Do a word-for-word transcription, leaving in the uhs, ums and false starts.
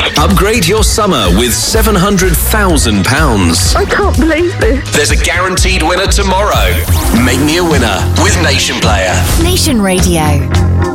Upgrade your summer with seven hundred thousand pounds. I can't believe this. There's a guaranteed winner tomorrow. Make me a winner with Nation Player. Nation Radio.